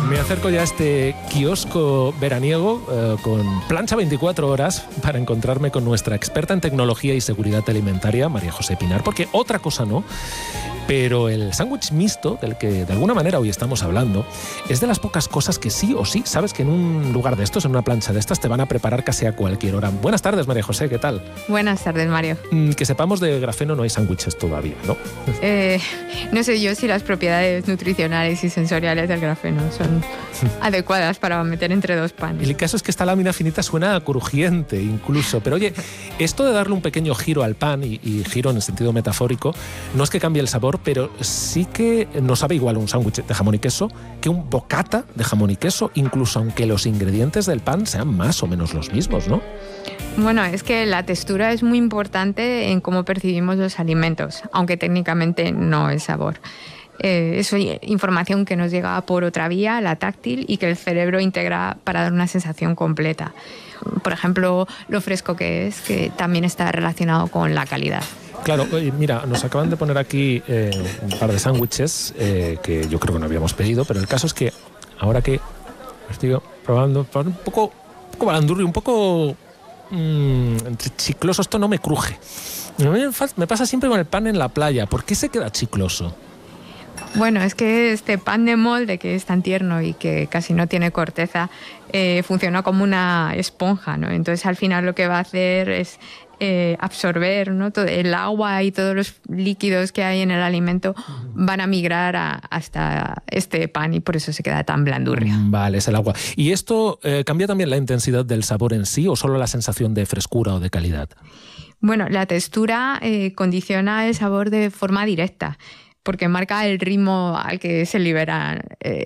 Me acerco ya a este kiosco veraniego con plancha 24 horas para encontrarme con nuestra experta en tecnología y seguridad alimentaria, María José Pinar, porque otra cosa no, pero el sándwich mixto, del que de alguna manera hoy estamos hablando, es de las pocas cosas que sí o sí sabes que en un lugar de estos, en una plancha de estas, te van a preparar casi a cualquier hora. Buenas tardes, María José, ¿qué tal? Buenas tardes, Mario. Que sepamos, de grafeno no hay sándwiches todavía, ¿no? No sé yo si las propiedades nutricionales y sensoriales del grafeno son adecuadas para meter entre dos panes. El caso es que esta lámina finita suena crujiente incluso, pero oye, esto de darle un pequeño giro al pan, y giro en el sentido metafórico, no es que cambie el sabor, pero sí que no sabe igual un sándwich de jamón y queso que un bocata de jamón y queso, incluso aunque los ingredientes del pan sean más o menos los mismos, ¿no? Bueno, es que la textura es muy importante en cómo percibimos los alimentos, aunque técnicamente no el sabor. Es información que nos llega por otra vía, la táctil, y que el cerebro integra para dar una sensación completa. Por ejemplo, lo fresco que es, que también está relacionado con la calidad. Claro, mira, nos acaban de poner aquí un par de sándwiches que yo creo que no habíamos pedido, pero el caso es que ahora que estoy probando, un poco balandurri, un poco entre chicloso, esto no me cruje. Me pasa siempre con el pan en la playa. ¿Por qué se queda chicloso? Bueno, es que este pan de molde, que es tan tierno y que casi no tiene corteza, funciona como una esponja, ¿no? Entonces al final lo que va a hacer es absorber, ¿no? Todo el agua y todos los líquidos que hay en el alimento van a migrar hasta este pan, y por eso se queda tan blandurria. Vale, es el agua. ¿Y esto cambia también la intensidad del sabor en sí, o solo la sensación de frescura o de calidad? Bueno, la textura condiciona el sabor de forma directa, porque marca el ritmo al que se liberan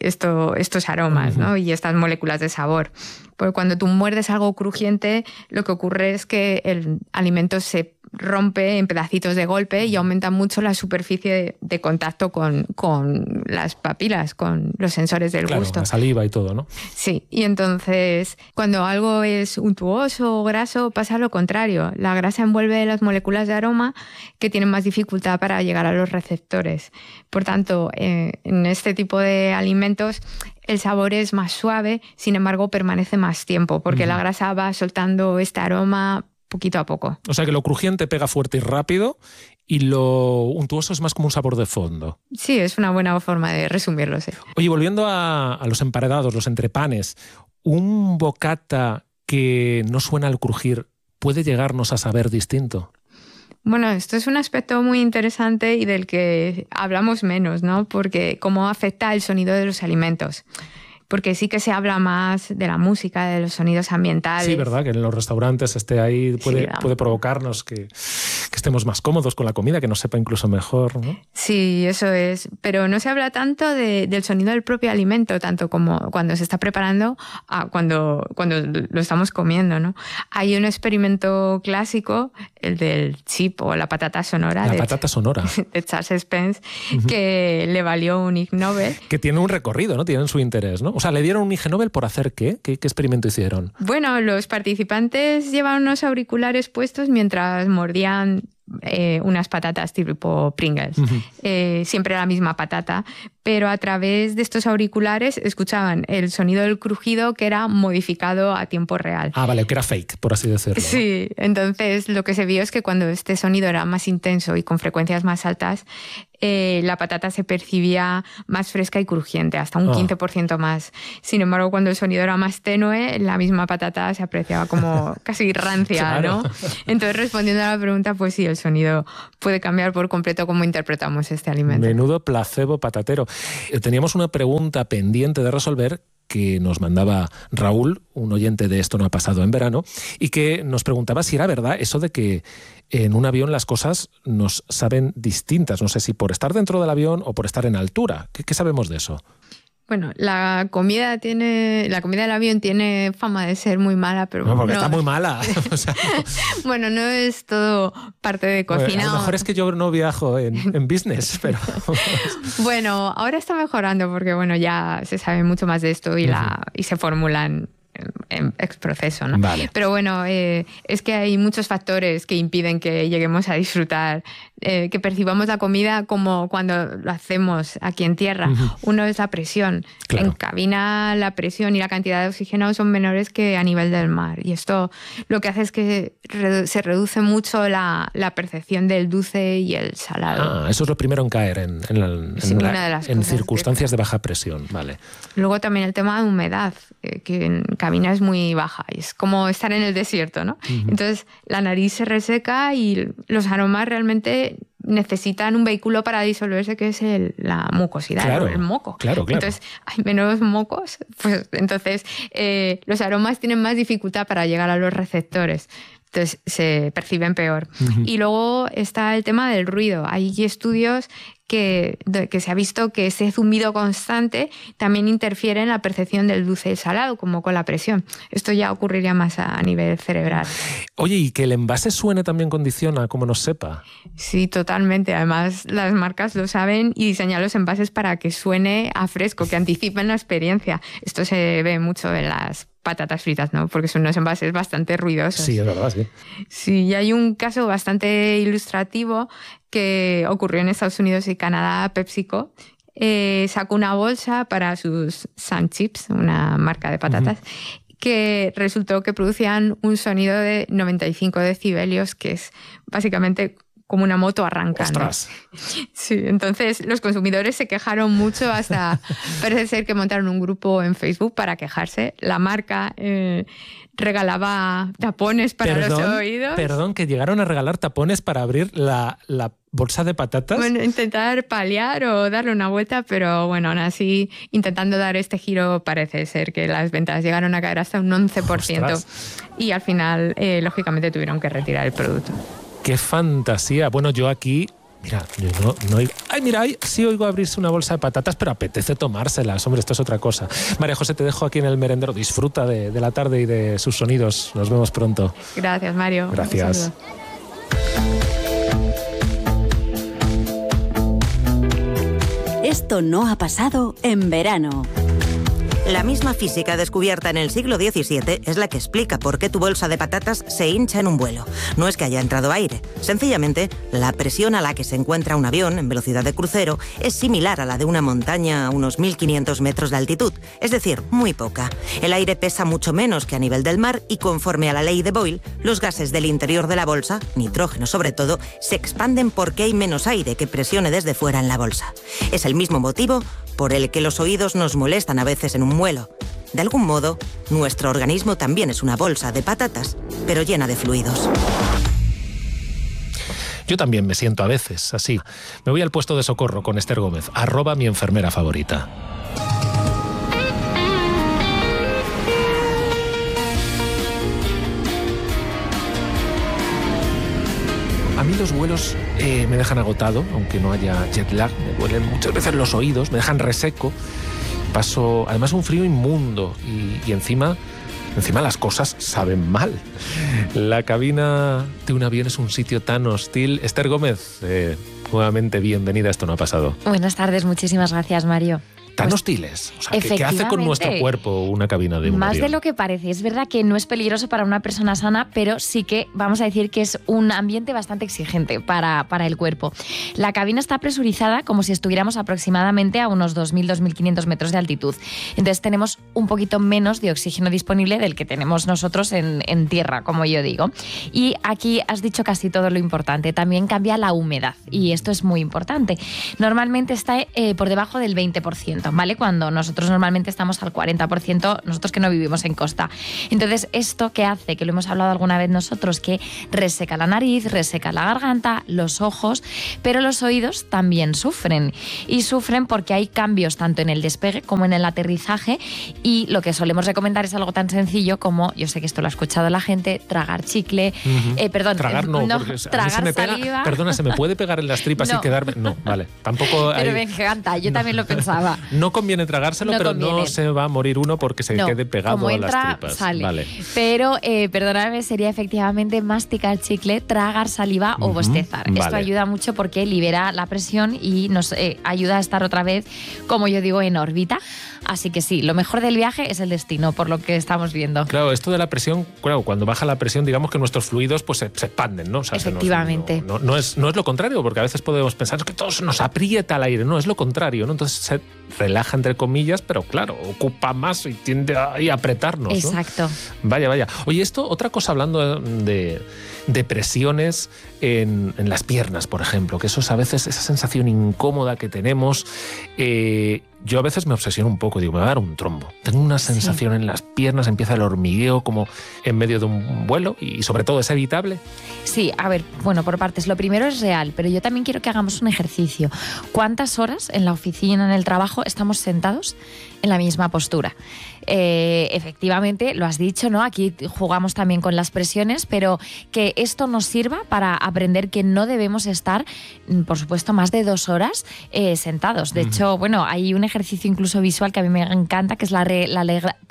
estos aromas, ¿no? Y estas moléculas de sabor. Porque cuando tú muerdes algo crujiente, lo que ocurre es que el alimento se rompe en pedacitos de golpe y aumenta mucho la superficie de contacto con las papilas, con los sensores del gusto. La saliva y todo, ¿no? Sí, y entonces cuando algo es untuoso o graso pasa lo contrario. La grasa envuelve las moléculas de aroma que tienen más dificultad para llegar a los receptores. Por tanto, en este tipo de alimentos el sabor es más suave, sin embargo permanece más tiempo, porque la grasa va soltando este aroma poquito a poco. O sea que lo crujiente pega fuerte y rápido, y lo untuoso es más como un sabor de fondo. Sí, es una buena forma de resumirlo, sí. Oye, volviendo a los emparedados, los entrepanes, ¿un bocata que no suena al crujir puede llegarnos a saber distinto? Bueno, esto es un aspecto muy interesante y del que hablamos menos, ¿no? Porque cómo afecta el sonido de los alimentos. Porque sí que se habla más de la música, de los sonidos ambientales. Sí, ¿verdad? Que en los restaurantes esté ahí puede provocarnos que estemos más cómodos con la comida, que nos sepa incluso mejor, ¿no? Sí, eso es. Pero no se habla tanto del sonido del propio alimento, tanto como cuando se está preparando a cuando lo estamos comiendo, ¿no? Hay un experimento clásico, el del chip o la patata sonora. De Charles Spence, que le valió un Ig Nobel. Que tiene un recorrido, ¿no? Tienen su interés, ¿no? O sea, ¿le dieron un Ig Nobel por hacer qué? ¿Qué experimento hicieron? Bueno, los participantes llevaban unos auriculares puestos mientras mordían unas patatas tipo Pringles. Siempre la misma patata, pero a través de estos auriculares escuchaban el sonido del crujido, que era modificado a tiempo real. Ah, vale, que era fake, por así decirlo. Sí, entonces lo que se vio es que cuando este sonido era más intenso y con frecuencias más altas, la patata se percibía más fresca y crujiente, hasta un 15% más. Sin embargo, cuando el sonido era más tenue, la misma patata se apreciaba como casi rancia, claro, ¿no? Entonces, respondiendo a la pregunta, pues sí, el sonido puede cambiar por completo cómo interpretamos este alimento. Menudo placebo patatero. Teníamos una pregunta pendiente de resolver que nos mandaba Raúl, un oyente de Esto no ha pasado en verano, y que nos preguntaba si era verdad eso de que en un avión las cosas nos saben distintas. No sé si por estar dentro del avión o por estar en altura. ¿Qué sabemos de eso? Bueno, la comida del avión tiene fama de ser muy mala, pero no, porque está muy mala. O sea, bueno, no es todo parte de cocina. A lo mejor es que yo no viajo en business, pero... Bueno, ahora está mejorando porque bueno, ya se sabe mucho más de esto y se formulan ex proceso, ¿no? Vale. Pero bueno, es que hay muchos factores que impiden que lleguemos a disfrutar, que percibamos la comida como cuando lo hacemos aquí en tierra. Uno es la presión. Claro. En cabina la presión y la cantidad de oxígeno son menores que a nivel del mar. Y esto lo que hace es que se reduce mucho la percepción del dulce y el salado. Eso es lo primero en caer en circunstancias de baja presión. Vale. Luego también el tema de humedad, que en cabina es muy baja. Y es como estar en el desierto, ¿no? Entonces la nariz se reseca y los aromas realmente necesitan un vehículo para disolverse, que es la mucosidad, claro, el moco. Claro. Entonces hay menos mocos, pues entonces los aromas tienen más dificultad para llegar a los receptores. Entonces se perciben peor. Y luego está el tema del ruido. Hay estudios que se ha visto que ese zumbido constante también interfiere en la percepción del dulce y el salado, como con la presión. Esto ya ocurriría más a nivel cerebral. Oye, ¿y que el envase suene también condiciona cómo nos sepa? Sí, totalmente. Además, las marcas lo saben y diseñan los envases para que suene a fresco, que anticipen la experiencia. Esto se ve mucho en las patatas fritas, ¿no? Porque son unos envases bastante ruidosos. Sí, es verdad, sí. Sí, y hay un caso bastante ilustrativo que ocurrió en Estados Unidos y Canadá. PepsiCo sacó una bolsa para sus Sun Chips, una marca de patatas, que resultó que producían un sonido de 95 decibelios, que es básicamente como una moto arrancando. ¡Ostras! Sí, entonces los consumidores se quejaron mucho, hasta parece ser que montaron un grupo en Facebook para quejarse. La marca regalaba tapones para los oídos. Perdón, que llegaron a regalar tapones para abrir la bolsa de patatas. Bueno, intentar paliar o darle una vuelta, pero bueno, aún así, intentando dar este giro, parece ser que las ventas llegaron a caer hasta un 11%. ¡Ostras! Y al final, lógicamente, tuvieron que retirar el producto. ¡Qué fantasía! Bueno, yo aquí... Mira, yo no oigo... ¡Ay, mira! Sí oigo abrirse una bolsa de patatas, pero apetece tomárselas. Hombre, esto es otra cosa. María José, te dejo aquí en el merendero. Disfruta de la tarde y de sus sonidos. Nos vemos pronto. Gracias, Mario. Gracias. Esto no ha pasado en verano. La misma física descubierta en el siglo XVII es la que explica por qué tu bolsa de patatas se hincha en un vuelo. No es que haya entrado aire. Sencillamente, la presión a la que se encuentra un avión en velocidad de crucero es similar a la de una montaña a unos 1.500 metros de altitud, es decir, muy poca. El aire pesa mucho menos que a nivel del mar y, conforme a la ley de Boyle, los gases del interior de la bolsa, nitrógeno sobre todo, se expanden porque hay menos aire que presione desde fuera en la bolsa. Es el mismo motivo por el que los oídos nos molestan a veces en un vuelo. De algún modo, nuestro organismo también es una bolsa de patatas, pero llena de fluidos. Yo también me siento a veces así. Me voy al puesto de socorro con Esther Gómez, @mi enfermera favorita. A mí los vuelos me dejan agotado, aunque no haya jet lag. Me duelen muchas veces los oídos, me dejan reseco. Paso, además, un frío inmundo y encima las cosas saben mal. La cabina de un avión es un sitio tan hostil. Esther Gómez, nuevamente bienvenida. Esto no ha pasado. Buenas tardes, muchísimas gracias, Mario. Tan hostiles. O sea, ¿qué hace con nuestro cuerpo una cabina de un Más avión? de lo que parece. Es verdad que no es peligroso para una persona sana, pero sí que vamos a decir que es un ambiente bastante exigente para el cuerpo. La cabina está presurizada como si estuviéramos aproximadamente a unos 2.000-2.500 metros de altitud. Entonces tenemos un poquito menos de oxígeno disponible del que tenemos nosotros en tierra, como yo digo. Y aquí has dicho casi todo lo importante. También cambia la humedad y esto es muy importante. Normalmente está por debajo del 20%. ¿Vale? Cuando nosotros normalmente estamos al 40%, nosotros que no vivimos en costa. Entonces, ¿esto qué hace? Que lo hemos hablado alguna vez nosotros, que reseca la nariz, reseca la garganta, los ojos, pero los oídos también sufren. Y sufren porque hay cambios tanto en el despegue como en el aterrizaje, y lo que solemos recomendar es algo tan sencillo como, yo sé que esto lo ha escuchado la gente, tragar chicle, tragar no, porque tragar se me pega, saliva. Perdona, ¿se me puede pegar en las tripas y quedarme? No, vale, tampoco hay... Pero me encanta, yo también lo pensaba. No conviene tragárselo, No pero conviene. no se va a morir uno porque se quede pegado como a entra, las tripas. sale. Vale. Pero, perdóname, sería efectivamente masticar chicle, tragar saliva o bostezar. Esto vale. ayuda mucho porque libera la presión y nos ayuda a estar otra vez, como yo digo, en órbita. Así que sí, lo mejor del viaje es el destino, por lo que estamos viendo. Claro, esto de la presión, claro, cuando baja la presión, digamos que nuestros fluidos pues se expanden, ¿no? O sea, Efectivamente. No es lo contrario, porque a veces podemos pensar que todo se nos aprieta el aire, no, es lo contrario, ¿no? Entonces se relaja entre comillas, pero claro, ocupa más y tiende a apretarnos, ¿no? Exacto. Vaya. Oye, otra cosa hablando de presiones en las piernas, por ejemplo, que eso es a veces esa sensación incómoda que tenemos. Yo a veces me obsesiono un poco, digo, me va a dar un trombo. Tengo una sensación en las piernas, empieza el hormigueo como en medio de un vuelo y sobre todo es evitable. Sí, a ver, bueno, por partes. Lo primero es real, pero yo también quiero que hagamos un ejercicio. ¿Cuántas horas en la oficina, en el trabajo, estamos sentados en la misma postura? Efectivamente, lo has dicho, ¿no? Aquí jugamos también con las presiones, pero que esto nos sirva para aprender que no debemos estar, por supuesto, más de 2 horas sentados. De hecho, bueno, hay un ejercicio incluso visual que a mí me encanta, que es la regla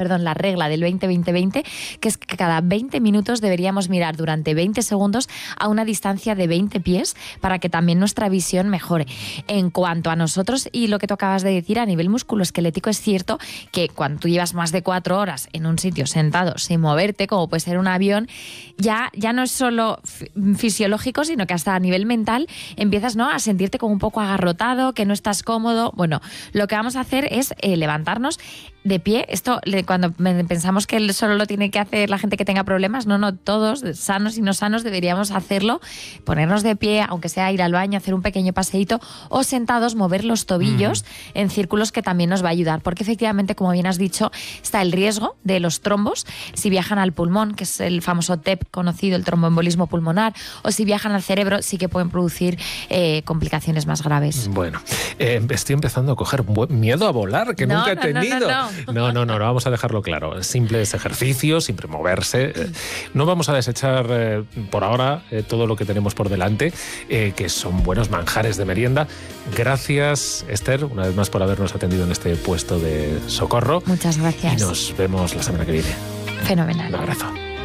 del 20-20-20, que es que cada 20 minutos deberíamos mirar durante 20 segundos a una distancia de 20 pies para que también nuestra visión mejore. En cuanto a nosotros y lo que tú acabas de decir, a nivel musculoesquelético, es cierto que cuando tú llevas más de 4 horas en un sitio sentado sin moverte, como puede ser un avión, ya no es solo fisiológico, sino que hasta a nivel mental empiezas, ¿no?, a sentirte como un poco agarrotado, que no estás cómodo. Bueno, lo que vamos a hacer es levantarnos de pie. Esto, cuando pensamos que solo lo tiene que hacer la gente que tenga problemas, no, todos, sanos y no sanos, deberíamos hacerlo, ponernos de pie, aunque sea ir al baño, hacer un pequeño paseíto, o sentados mover los tobillos en círculos, que también nos va a ayudar, porque efectivamente, como bien has dicho, está el riesgo de los trombos si viajan al pulmón, que es el famoso TEP conocido, el tromboembolismo pulmonar, o si viajan al cerebro, sí que pueden producir complicaciones más graves. Bueno, estoy empezando a coger miedo a volar, que nunca he tenido. No, vamos a dejarlo claro. Simples ejercicios, siempre moverse. No vamos a desechar por ahora todo lo que tenemos por delante, que son buenos manjares de merienda. Gracias, Esther, una vez más por habernos atendido en este puesto de socorro. Muchas gracias. Y nos vemos la semana que viene. Fenomenal. Un abrazo.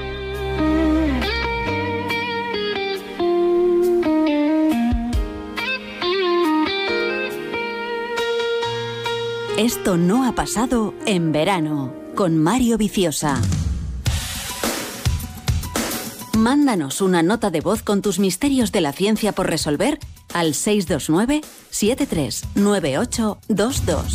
Esto no ha pasado en verano, con Mario Viciosa. Mándanos una nota de voz con tus misterios de la ciencia por resolver al 629 739822.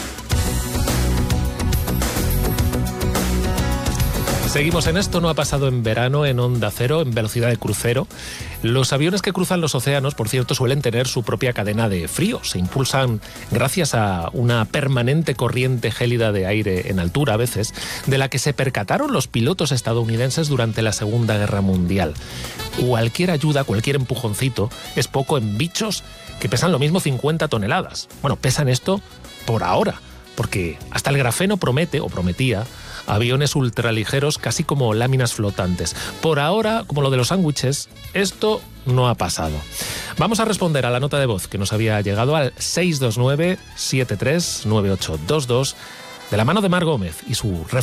Seguimos en Esto no ha pasado en verano, en Onda Cero, en velocidad de crucero. Los aviones que cruzan los océanos, por cierto, suelen tener su propia cadena de frío. Se impulsan gracias a una permanente corriente gélida de aire en altura, a veces, de la que se percataron los pilotos estadounidenses durante la Segunda Guerra Mundial. Cualquier ayuda, cualquier empujoncito, es poco en bichos que pesan lo mismo 50 toneladas. Bueno, pesan esto por ahora, porque hasta el grafeno promete, o prometía, aviones ultraligeros casi como láminas flotantes. Por ahora, como lo de los sándwiches, esto no ha pasado. Vamos a responder a la nota de voz que nos había llegado al 629 739822 de la mano de Mar Gómez y su reflexión